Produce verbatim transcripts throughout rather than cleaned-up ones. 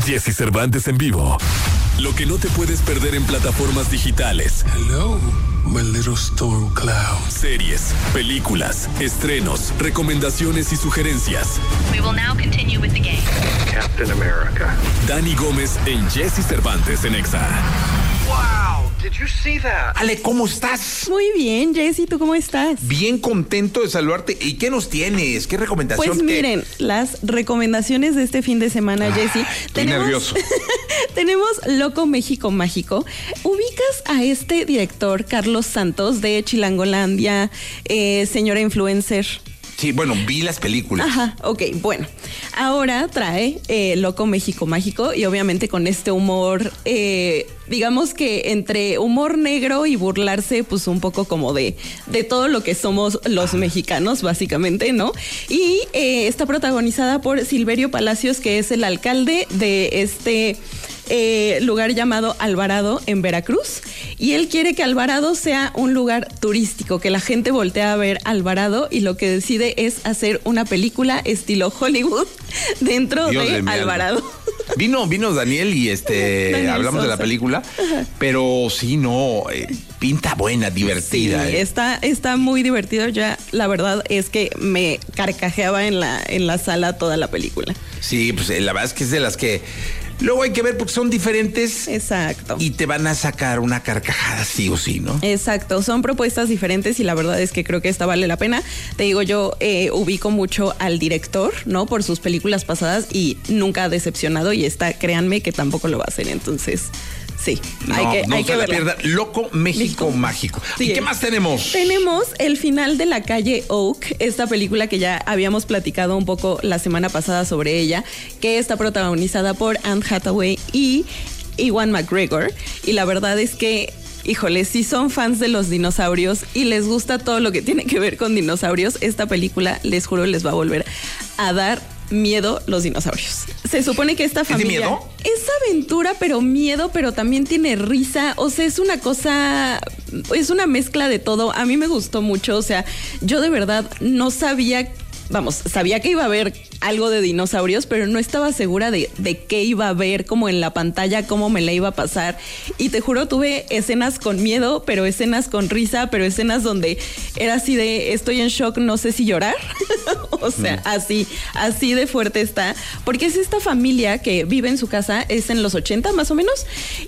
Jesse Cervantes en vivo. Lo que no te puedes perder en plataformas digitales. Hello, my little storm cloud. Series, películas, estrenos, recomendaciones y sugerencias. We will now continue with the game. Captain America. Dani Gómez en Jesse Cervantes en Exa. Wow, did you see that? Ale, ¿cómo estás? Muy bien, Jessy, ¿tú cómo estás? Bien contento de saludarte. ¿Y qué nos tienes? ¿Qué recomendación? Pues miren, ¿Qué? las recomendaciones de este fin de semana, Jessy. Estoy nervioso. Tenemos Loco México Mágico. ¿Ubicas a este director, Carlos Santos, de Chilangolandia, eh, señora influencer? Sí, bueno, vi las películas. Ajá, ok, bueno. Ahora trae eh, Loco México Mágico y obviamente con este humor, eh, digamos que entre humor negro y burlarse, pues un poco como de, de todo lo que somos los mexicanos, básicamente, ¿no? Y eh, está protagonizada por Silverio Palacios, que es el alcalde de este... Eh, lugar llamado Alvarado en Veracruz, y él quiere que Alvarado sea un lugar turístico, que la gente voltee a ver Alvarado, y lo que decide es hacer una película estilo Hollywood dentro Dios de de Alvarado. Vino, vino Daniel y este Daniel hablamos Sosa. de la película, pero sí, no, eh, pinta buena, divertida. Sí, eh. está, está muy divertido. Ya la verdad es que me carcajeaba en la, en la sala toda la película. Sí, pues eh, la verdad es que es de las que luego hay que ver porque son diferentes. Exacto. Y te van a sacar una carcajada sí o sí, ¿no? Exacto, son propuestas diferentes y la verdad es que creo que esta vale la pena. Te digo, yo eh, ubico mucho al director, ¿no? Por sus películas pasadas y nunca ha decepcionado, y esta, créanme que tampoco lo va a hacer, entonces... Sí, No, hay que, no hay se que la verla. pierda. Loco México, México. Mágico. Sí. ¿Y qué más tenemos? Tenemos El final de la calle Oak, esta película que ya habíamos platicado un poco la semana pasada sobre ella, que está protagonizada por Anne Hathaway y Ewan McGregor. Y la verdad es que, híjole, si son fans de los dinosaurios y les gusta todo lo que tiene que ver con dinosaurios, esta película, les juro, les va a volver a dar miedo los dinosaurios. Se supone que esta familia... ¿Es de miedo? Es aventura, pero miedo, pero también tiene risa. O sea, es una cosa... Es una mezcla de todo. A mí me gustó mucho. O sea, yo de verdad no sabía... Vamos, sabía que iba a haber algo de dinosaurios, pero no estaba segura de, de qué iba a ver, como en la pantalla, cómo me la iba a pasar. Y te juro, tuve escenas con miedo, pero escenas con risa, pero escenas donde era así de, estoy en shock, no sé si llorar. O sea, mm. así, así de fuerte está. Porque es esta familia que vive en su casa, es en los ochenta más o menos,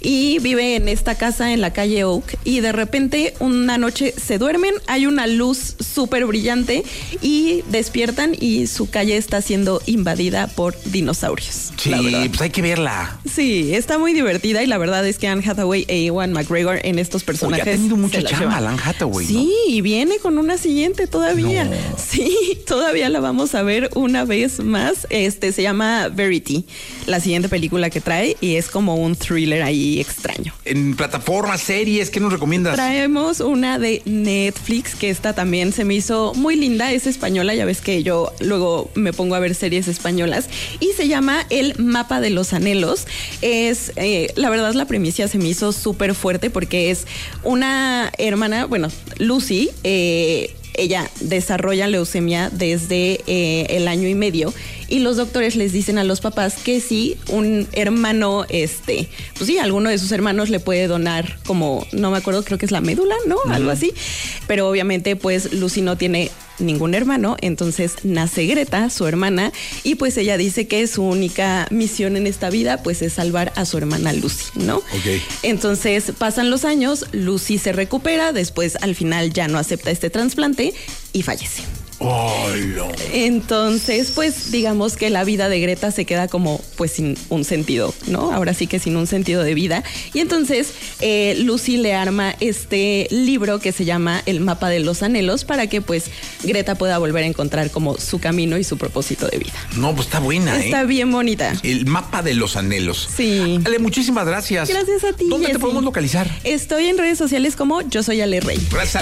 y vive en esta casa en la calle Oak, y de repente una noche se duermen, hay una luz súper brillante y despiertan y su calle está siendo invadida por dinosaurios. Sí, pues hay que verla. Sí, está muy divertida y la verdad es que Anne Hathaway e Ewan McGregor en estos personajes... Oye, ha tenido mucha se la chamba llevan. Anne Hathaway, ¿no? Sí, y viene con una siguiente todavía. No. Sí, todavía la vamos a ver una vez más. Este se llama Verity, la siguiente película que trae, y es como un thriller ahí extraño. En plataformas, series, ¿qué nos recomiendas? Traemos una de Netflix, que esta también se me hizo muy linda, es española, ya ves que yo luego me pongo a ver series españolas, y se llama El Mapa de los Anhelos. Es, eh, la verdad, la premisa se me hizo súper fuerte porque es una hermana, bueno, Lucy, eh, ella desarrolla leucemia desde eh, el año y medio, y los doctores les dicen a los papás que si un hermano, este, pues sí, alguno de sus hermanos le puede donar como, no me acuerdo, creo que es la médula, ¿no? Uh-huh. Algo así. Pero obviamente, pues Lucy no tiene ningún hermano, entonces nace Greta, su hermana, y pues ella dice que su única misión en esta vida pues es salvar a su hermana Lucy, ¿no? Ok. Entonces pasan los años, Lucy se recupera, después al final ya no acepta este trasplante y fallece. Oh, no. Entonces, pues digamos que la vida de Greta se queda como pues sin un sentido, ¿no? Ahora sí que sin un sentido de vida. Y entonces eh, Lucy le arma este libro que se llama El Mapa de los Anhelos para que pues Greta pueda volver a encontrar como su camino y su propósito de vida. No, pues está buena, ¿eh? Está bien bonita. El Mapa de los Anhelos. Sí. Ale, muchísimas gracias. Gracias a ti, ¿Dónde Jessy. te podemos localizar? Estoy en redes sociales como Yo Soy Ale Rey. Gracias.